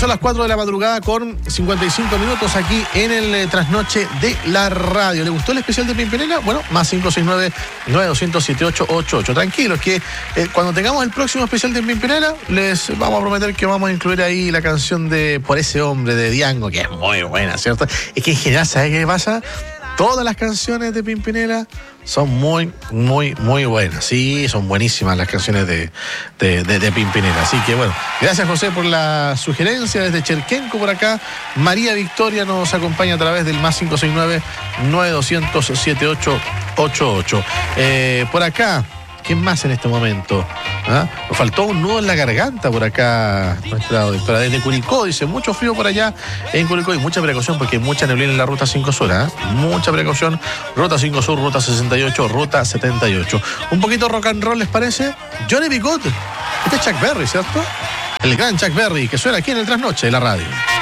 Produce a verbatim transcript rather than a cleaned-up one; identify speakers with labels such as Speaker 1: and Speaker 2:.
Speaker 1: son las cuatro de la madrugada con cincuenta y cinco minutos aquí en el eh, trasnoche de la radio. ¿Le gustó el especial de Pimpinela? Bueno, más cinco seis nueve, nueve dos cero cero, siete ocho ocho ocho. Tranquilos que eh, cuando tengamos el próximo especial de Pimpinela, les vamos a prometer que vamos a incluir ahí la canción de Por ese hombre de Diango, que es muy buena, ¿cierto? Es que en general, ¿sabes qué pasa? Todas las canciones de Pimpinela son muy, muy, muy buenas. Sí, son buenísimas las canciones de, de, de, de Pimpinela. Así que bueno, gracias José por la sugerencia desde Cherquenco por acá. María Victoria nos acompaña a través del más cinco seis nueve, nueve dos cero cero, siete ocho ocho ocho. Eh, por acá, ¿quién más en este momento? ¿Ah? Nos faltó un nudo en la garganta por acá, nuestra doctora desde Curicó. Dice, mucho frío por allá en Curicó y mucha precaución porque hay mucha neblina en la ruta cinco Sur. ¿eh? Mucha precaución. Ruta cinco Sur, ruta sesenta y ocho, ruta setenta y ocho. Un poquito rock and roll, ¿les parece? Johnny B. Good. Este es Chuck Berry, ¿cierto? El gran Chuck Berry que suena aquí en el trasnoche de la radio.